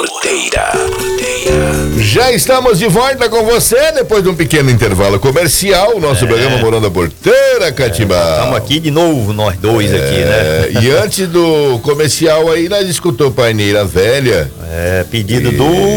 Porteira. Já estamos de volta com você depois de um pequeno intervalo comercial. Nosso programa Morando da Porteira, Catimbau. Estamos aqui de novo, nós dois aqui, né? E antes do comercial aí, nós escutou Paineira Velha. Pedido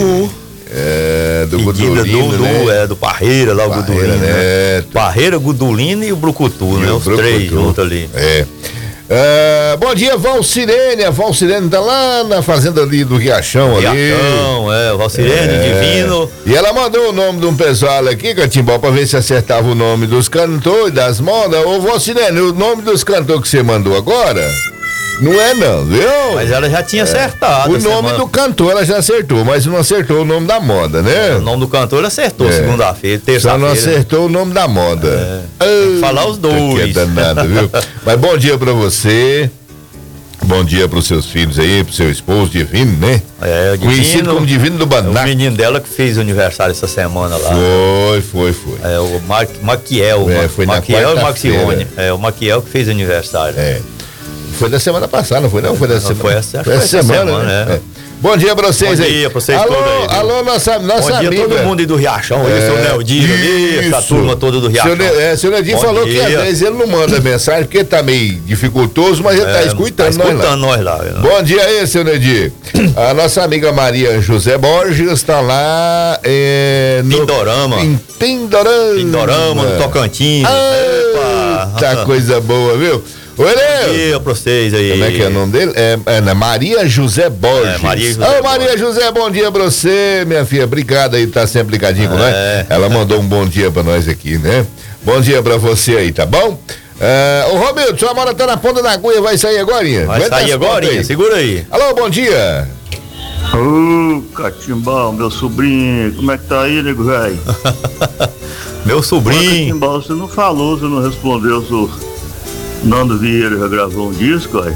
do Gudulino, né? do Parreira lá, o Gudulino, né? Parreira, Gudulino e o Brucutu, né? Os três juntos ali. Bom dia, Valcirene. A Valcirene tá lá na fazenda ali do Riachão ali. Valcirene, Divino. E ela mandou o nome de um pessoal aqui, Catimbau, pra ver se acertava o nome dos cantores, das modas. Ô, Valcirene, o nome dos cantores que você mandou agora, não é não, viu? Mas ela já tinha acertado. O nome do cantor ela já acertou, mas não acertou o nome da moda, né? O nome do cantor ela acertou segunda-feira, terça-feira. Só não acertou o nome da moda. Tem que falar os dois. Que é danado, viu? Mas bom dia pra você. Bom dia pros seus filhos aí, pro seu esposo Divino, né? O Divino, conhecido como Divino do Bandac. O menino dela que fez aniversário essa semana lá. Foi. O Maquiel. Foi Maquiel na e Maxione. O Maquiel que fez aniversário. Foi da semana passada, não foi não? Foi dessa semana. Foi essa semana, né? Bom dia pra vocês aí. Bom dia pra vocês todos aí. Alô, nossa amiga. Bom dia todo mundo aí do Riachão, aí, seu Neldinho ali, essa turma toda do Riachão. Seu Neldinho falou que às vezes ele não manda mensagem porque tá meio dificultoso, mas ele tá escutando nós lá. Bom dia aí, seu Neldinho. A nossa amiga Maria José Borges tá lá Pindorama. Em Pindorama, no Tocantins. Tá coisa boa, viu? Bom dia pra vocês aí. Como é que é o nome dele? Maria José Borges. Maria José, bom dia pra você, minha filha. Obrigado aí, tá sempre ligadinho com nós. Ela mandou um bom dia pra nós aqui, né? Bom dia pra você aí, tá bom? Ô Romildo, sua mora tá na ponta da agulha, vai sair agora? Vai sair agora, segura aí. Alô, bom dia. Ô, Catimbau, meu sobrinho, como é que tá aí, nego velho? Meu sobrinho. Catimbau, você não falou, você não respondeu, Nando Vieira já gravou um disco, aí?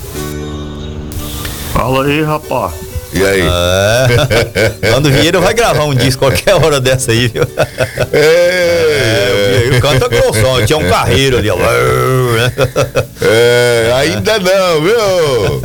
Fala aí, rapaz. E aí? Nando Vieira vai gravar um disco qualquer hora dessa aí, viu? Ele canta grossão, tinha um carreiro ali, ó. Ainda não, viu?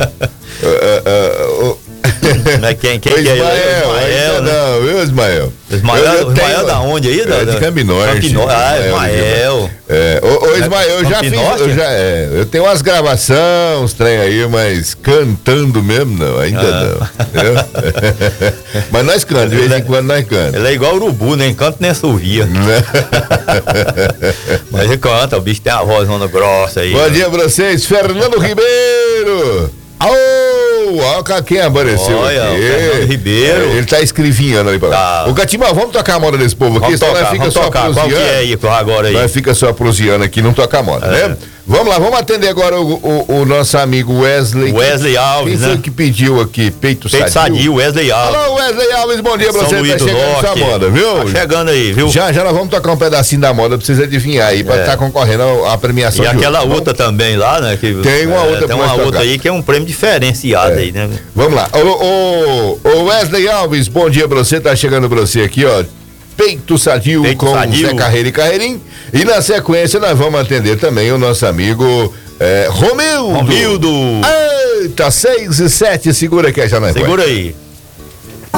Quem é ele? Ismael, não, viu, Ismael? Ismael da onde aí? De Campinorte. Ismael. Ismael, eu tenho umas gravações, uns trem aí, mas cantando mesmo não, ainda não. Mas nós cantamos, de vez em quando nós cantamos. Ele é igual urubu, nem canta nem assovia. Mas ele canta, o bicho tem a voz grossa aí. Bom dia pra vocês, Fernando Ribeiro. Olha quem apareceu aqui. Fernando Ribeiro. Ele tá escrevinhando ali pra lá. Ô, Catimbau, vamos tocar a moda desse povo aqui? Vamos tocar. Qual que é aí agora aí? Nós fica só prosiando aqui, não toca a moda, né? Vamos lá, vamos atender agora o nosso amigo Wesley. Wesley Alves, Quem foi que pediu aqui? Peito Sadio, Wesley Alves. Alô, Wesley Alves, bom dia pra São você. Luís tá chegando sua moda, viu? Tá chegando aí, viu? Já nós vamos tocar um pedacinho da moda pra vocês adivinhar aí, pra estar concorrendo à premiação. E aquela outra também lá, né? Tem uma outra. Tem uma outra aí que é um prêmio diferenciado aí, né? Vamos lá. Ô Wesley Alves, bom dia pra você. Tá chegando pra você aqui, ó. Peito Sadio com Zé Carreira e Carreirinho. E na sequência nós vamos atender também o nosso amigo Romildo. Eita, 6 e 7, segura que já nós segura aí.